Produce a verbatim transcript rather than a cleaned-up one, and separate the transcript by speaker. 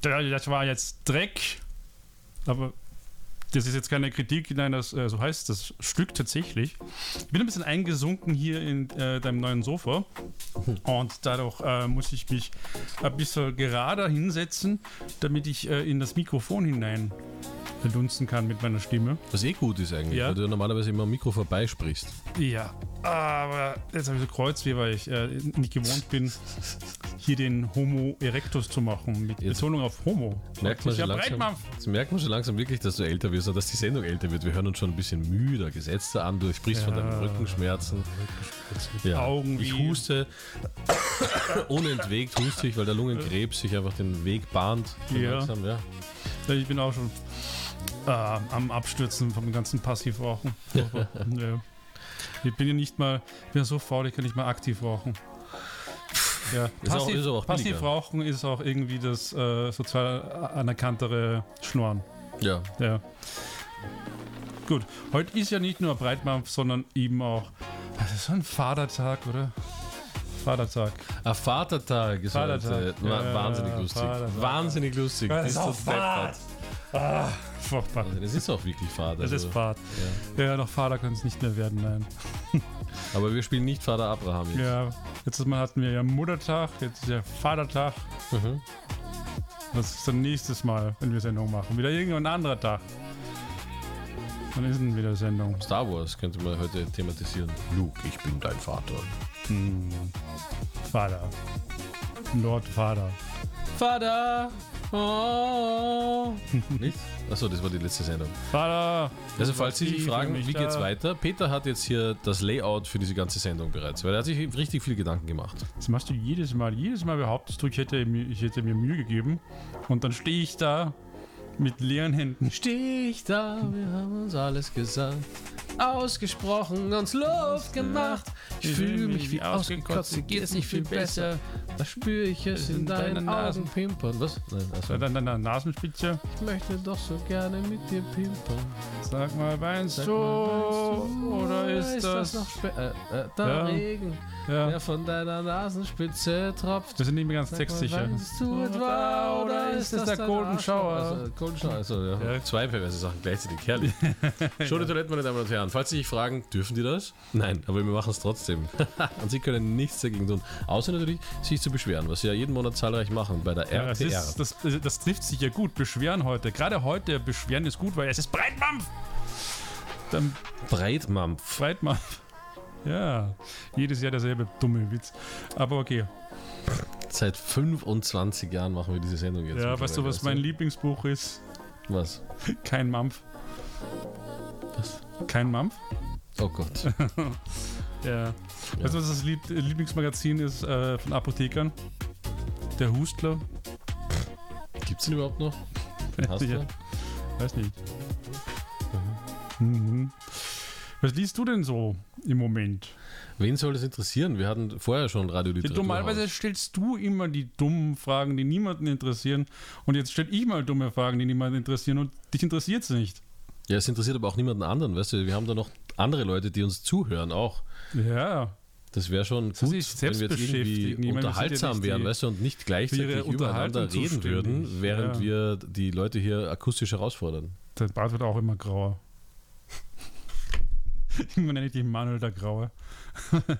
Speaker 1: das war jetzt Dreck. Aber das ist jetzt keine Kritik, nein, das, äh, so heißt das Stück tatsächlich. Ich bin ein bisschen eingesunken hier in äh, deinem neuen Sofa und dadurch äh, muss ich mich ein bisschen gerader hinsetzen, damit ich äh, in das Mikrofon hinein verdunsten kann mit meiner Stimme.
Speaker 2: Was eh gut ist eigentlich,
Speaker 1: Ja.
Speaker 2: weil du normalerweise immer am Mikro vorbeisprichst.
Speaker 1: Ja, aber jetzt habe ich so Kreuzweh, weil ich äh, nicht gewohnt bin, hier den Homo erectus zu machen, mit
Speaker 2: Jetzt
Speaker 1: Betonung auf Homo.
Speaker 2: Merkt man,
Speaker 1: Das ist
Speaker 2: schon
Speaker 1: ja
Speaker 2: langsam,
Speaker 1: Breitmann.
Speaker 2: jetzt merkt man schon langsam wirklich, dass du älter wirst und dass die Sendung älter wird. Wir hören uns schon ein bisschen müder, gesetzter an. Du sprichst von
Speaker 1: Ja.
Speaker 2: deinen Rückenschmerzen. Ja.
Speaker 1: Augen
Speaker 2: Ich
Speaker 1: wie-
Speaker 2: huste unentwegt, huste ich, weil der Lungenkrebs sich einfach den Weg bahnt. Schon
Speaker 1: Ja.
Speaker 2: langsam, ja.
Speaker 1: Ich bin auch schon äh, am Abstürzen vom ganzen Passivrauchen.
Speaker 2: Ja.
Speaker 1: Ja. Ich bin ja nicht mal, ich bin ja so faul, ich kann nicht mal aktiv rauchen. Ja,
Speaker 2: Ist auch-
Speaker 1: Passiv,
Speaker 2: ist auch billiger.
Speaker 1: Passivrauchen ist auch irgendwie das äh, sozial anerkanntere Schnorren.
Speaker 2: Ja.
Speaker 1: Ja. Gut, heute ist ja nicht nur Breitmampf, sondern eben auch, das ist so ein Vatertag, oder? Vatertag.
Speaker 2: Ein Vatertag ist
Speaker 1: Vatertag.
Speaker 2: heute wa-
Speaker 1: Ja,
Speaker 2: wahnsinnig lustig.
Speaker 1: Vatertag.
Speaker 2: Wahnsinnig lustig.
Speaker 1: Das
Speaker 2: Bist
Speaker 1: ist
Speaker 2: du
Speaker 1: auch Fahrt.
Speaker 2: deppert.
Speaker 1: Ah, furchtbar.
Speaker 2: Also, das ist auch wirklich Vater.
Speaker 1: Das ist
Speaker 2: also,
Speaker 1: Fahrt.
Speaker 2: ja.
Speaker 1: Ja, noch Vater kann es nicht mehr werden, nein.
Speaker 2: Aber wir spielen nicht Vater Abraham jetzt.
Speaker 1: Ja, letztes Mal hatten wir ja Muttertag, jetzt ist ja Vatertag.
Speaker 2: Mhm.
Speaker 1: Was ist dann nächstes Mal, wenn wir Sendung machen? Wieder irgendein anderer Tag. Dann ist dann wieder Sendung.
Speaker 2: Star Wars könnte man heute thematisieren. Luke, ich bin dein Vater.
Speaker 1: Hm. Vater. Lord Vater.
Speaker 2: Vater! Oh. Nicht? Achso, das war die letzte Sendung.
Speaker 1: Vater!
Speaker 2: Also falls Sie sich
Speaker 1: Ich
Speaker 2: fragen,
Speaker 1: für mich
Speaker 2: wie geht's
Speaker 1: da.
Speaker 2: weiter? Peter hat jetzt hier das Layout für diese ganze Sendung bereits, weil er hat sich richtig viele Gedanken gemacht.
Speaker 1: Das machst du jedes Mal. Jedes Mal behauptest du, ich hätte mir, ich hätte mir Mühe gegeben. Und dann stehe ich da mit leeren Händen.
Speaker 2: Steh ich da, wir haben uns alles gesagt, ausgesprochen, uns Luft gemacht. Ich fühle mich wie ausgekotzt, dir geht's nicht viel besser. Da spüre ich es in deinen Augen pimpern. Was? Nein, also,
Speaker 1: Dann deine Nasenspitze.
Speaker 2: ich möchte doch so gerne mit dir pimpern.
Speaker 1: Sag mal, weinst
Speaker 2: Sag
Speaker 1: du?
Speaker 2: mal, weißt du,
Speaker 1: Oder ist das.
Speaker 2: noch spä- äh, äh, der
Speaker 1: Ja.
Speaker 2: Regen,
Speaker 1: Ja.
Speaker 2: der von deiner Nasenspitze tropft?
Speaker 1: Wir sind nicht mehr ganz
Speaker 2: Sag mal,
Speaker 1: textsicher.
Speaker 2: weinst du etwa, oder ist das der
Speaker 1: Golden Shower?
Speaker 2: Also, Golden Shower, also ja.
Speaker 1: Ja.
Speaker 2: Zwei perverse Sachen gleichzeitig, herrlich. Schöne Toiletten, meine Damen und Herren. Falls Sie sich fragen, dürfen die das? Nein, aber wir machen es trotzdem. Und Sie können nichts dagegen tun, außer natürlich sich zu beschweren, was Sie ja jeden Monat zahlreich machen bei der
Speaker 1: Ja,
Speaker 2: R
Speaker 1: das,
Speaker 2: T R.
Speaker 1: ist, das, das trifft sich ja gut. Beschweren heute. Gerade heute beschweren ist gut, weil es ist Breitmampf. Dann
Speaker 2: Breitmampf.
Speaker 1: Breitmampf. Ja, jedes Jahr derselbe dumme Witz. Aber okay.
Speaker 2: Seit fünfundzwanzig Jahren machen wir diese Sendung jetzt.
Speaker 1: Ja, weißt du, was mein Lieblingsbuch ist?
Speaker 2: Was?
Speaker 1: Kein Mampf.
Speaker 2: Was?
Speaker 1: Kein Mampf?
Speaker 2: Oh Gott.
Speaker 1: Ja. Weißt du, was das Lieb Lieblingsmagazin ist äh, von Apothekern? Der Hustler?
Speaker 2: Gibt's den überhaupt noch? Hast
Speaker 1: Ja.
Speaker 2: du?
Speaker 1: Weiß nicht. Mhm. Was liest du denn so im Moment?
Speaker 2: Wen soll das interessieren? Wir hatten vorher schon
Speaker 1: Ja,
Speaker 2: Radioliteratur.
Speaker 1: normalerweise stellst du immer die dummen Fragen, die niemanden interessieren. Und jetzt stelle ich mal dumme Fragen, die niemanden interessieren. Und dich interessiert es nicht.
Speaker 2: Ja, es interessiert aber auch niemanden anderen, weißt du, wir haben da noch andere Leute, die uns zuhören auch.
Speaker 1: Ja.
Speaker 2: Das wäre schon
Speaker 1: Soll
Speaker 2: gut,
Speaker 1: sich
Speaker 2: wenn wir jetzt
Speaker 1: selbstbeschäftigen.
Speaker 2: irgendwie
Speaker 1: Ich meine, wir sind ja
Speaker 2: unterhaltsam
Speaker 1: nicht
Speaker 2: wären,
Speaker 1: die-
Speaker 2: weißt du, und nicht gleichzeitig
Speaker 1: ihre
Speaker 2: übereinander
Speaker 1: Unterhaltung
Speaker 2: reden würden,
Speaker 1: zuständig.
Speaker 2: während
Speaker 1: Ja.
Speaker 2: wir die Leute hier akustisch herausfordern.
Speaker 1: Der Bart wird auch immer grauer. Irgendwann nenne ich dich Manuel der Graue.